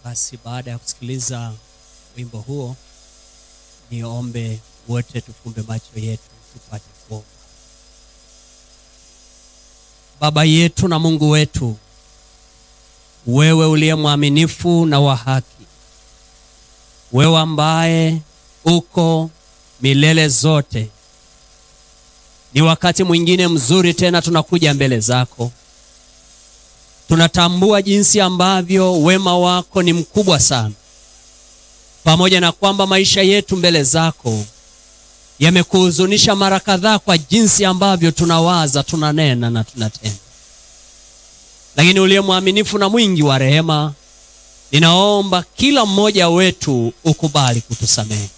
Basi baada ya kusikiliza wimbo huo, niombe wote tufumbe macho yetu tupate kuomba. Baba yetu na Mungu wetu, wewe uliye mwaminifu na wa haki, wewe ambaye uko milele zote, ni wakati mwingine mzuri tena tunakuja mbele zako. Tunatambua jinsi ambavyo wema wako ni mkubwa sana, pamoja na kwamba maisha yetu mbele zako yamekuhuzunisha mara kadhaa kwa jinsi ambavyo tunawaza, tunanena na tunatenda. Lakini uliye mwaminifu na mwingi wa rehema, ninaomba kila mmoja wetu ukubali kutusamehe.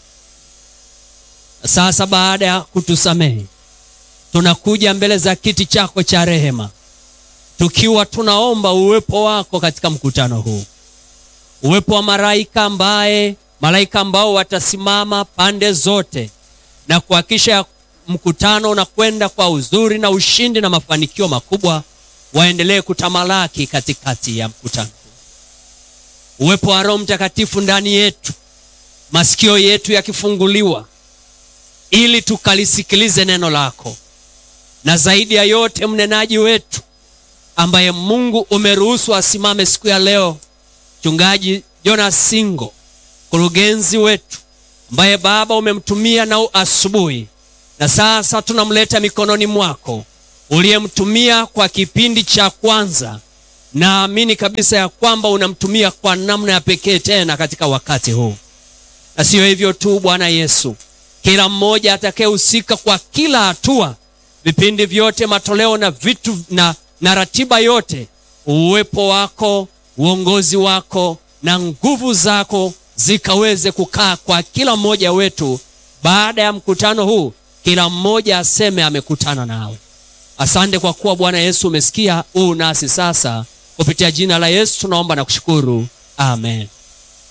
Sasa baada ya kutusamehe, tunakuja mbele za kiti chako cha rehema, tukiwa tunaomba uwepo wako katika mkutano huu. Uwepo wa malaika ambao watasimama pande zote na kuhakikisha mkutano unakwenda kwa uzuri na ushindi na mafanikio makubwa, waendelee kutamalaki katikati ya mkutano huu. Uwepo wa Roho Mtakatifu ndani yetu, masikio yetu yakifunguliwa ili tukalisikilize neno lako, na zaidi ya yote mnenaji wetu ambaye Mungu umeruhusu asimame siku ya leo, Mchungaji Jonas Singo, kurugenzi wetu ambaye Baba umemtumia na asubuhi, na sasa tunamleta mikononi mwako, uliyemtumia kwa kipindi cha kwanza. Naamini kabisa ya kwamba unamtumia kwa namna ya pekee tena katika wakati huu. Na sio hivyo tu Bwana Yesu, kila mmoja atakayehusika kwa kila hatua, vipindi vyote, matoleo na vitu na ratiba yote, uwepo wako, uongozi wako na nguvu zako zikaweze kukaa kwa kila mmoja wetu. Baada ya mkutano huu, kila mmoja aseme amekutana nawe. Asante kwa kuwa Bwana Yesu umesikia nasi sasa. Kupitia jina la Yesu tunaomba na kushukuru. Amen.